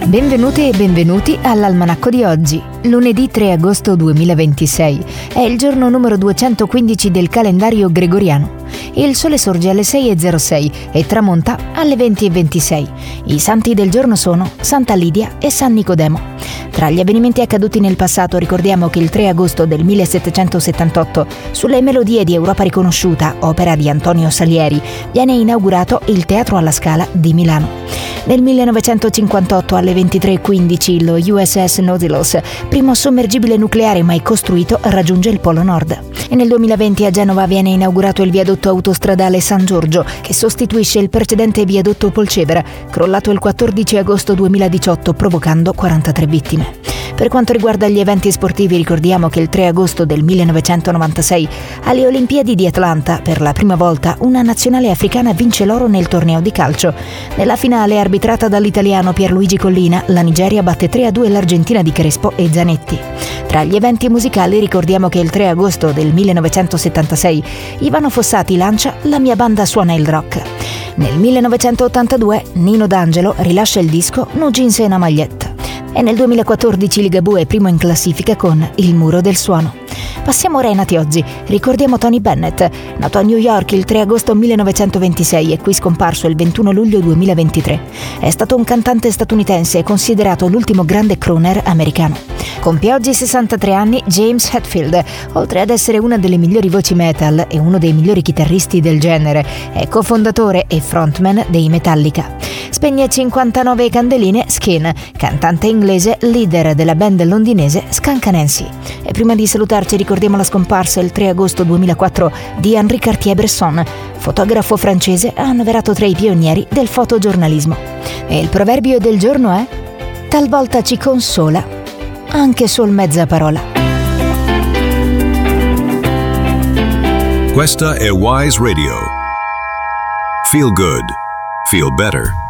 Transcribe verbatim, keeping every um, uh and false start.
Benvenute e benvenuti all'Almanacco di oggi, lunedì tre agosto duemilaventisei. È il giorno numero duecentoquindici del calendario gregoriano. Il sole sorge alle sei e zero sei e tramonta alle venti e ventisei. I santi del giorno sono Santa Lidia e San Nicodemo. Tra gli avvenimenti accaduti nel passato ricordiamo che il tre agosto del millesettecentosettantotto, sulle melodie di Europa riconosciuta, opera di Antonio Salieri, viene inaugurato il Teatro alla Scala di Milano. Nel millenovecentocinquantotto alle ventitré e quindici lo U S S Nautilus, primo sommergibile nucleare mai costruito, raggiunge il Polo Nord. E nel duemilaventi a Genova viene inaugurato il viadotto autostradale San Giorgio, che sostituisce il precedente viadotto Polcevera, crollato il quattordici agosto duemiladiciotto provocando quarantatré vittime. Per quanto riguarda gli eventi sportivi ricordiamo che il tre agosto del millenovecentonovantasei alle Olimpiadi di Atlanta per la prima volta una nazionale africana vince l'oro nel torneo di calcio. Nella finale arbitrata dall'italiano Pierluigi Collina la Nigeria batte tre a due l'Argentina di Crespo e Zanetti. Tra gli eventi musicali ricordiamo che il tre agosto del millenovecentosettantasei Ivano Fossati lancia La mia banda suona il rock. Nel millenovecentottantadue Nino D'Angelo rilascia il disco No jeans e una maglietta. E nel duemilaquattordici Ligabue è primo in classifica con Il muro del suono. Passiamo ora ai nati oggi. Ricordiamo Tony Bennett, nato a New York il tre agosto millenovecentoventisei e qui scomparso il ventuno luglio duemilaventitré. È stato un cantante statunitense e considerato l'ultimo grande crooner americano. Compie oggi sessantatré anni James Hetfield, oltre ad essere una delle migliori voci metal e uno dei migliori chitarristi del genere, è cofondatore e frontman dei Metallica. Spegne cinquantanove candeline Skin, cantante inglese, leader della band londinese Skunk Anansie. E prima di salutarci ricordiamo la scomparsa il tre agosto duemilaquattro di Henri Cartier-Bresson, fotografo francese annoverato tra i pionieri del fotogiornalismo. E il proverbio del giorno è: talvolta ci consola anche sol mezza parola. Questa è Wise Radio. Feel good. Feel better.